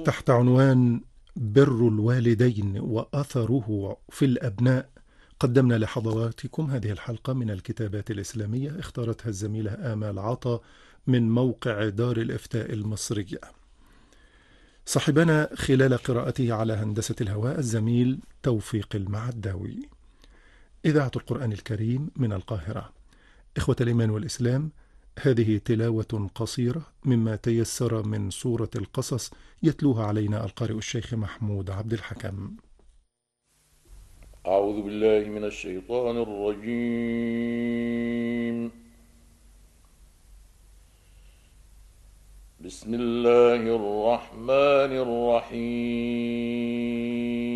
تحت عنوان بر الوالدين وأثره في الأبناء، قدمنا لحضراتكم هذه الحلقة من الكتابات الإسلامية اختارتها الزميلة آمال عطا من موقع دار الإفتاء المصرية. صاحبنا خلال قراءته على هندسة الهواء الزميل توفيق المعداوي. إذاعة القرآن الكريم من القاهرة. إخوة الإيمان والإسلام، هذه تلاوة قصيرة مما تيسر من سورة القصص، يتلوها علينا القارئ الشيخ محمود عبد الحكم. أعوذ بالله من الشيطان الرجيم. بسم الله الرحمن الرحيم.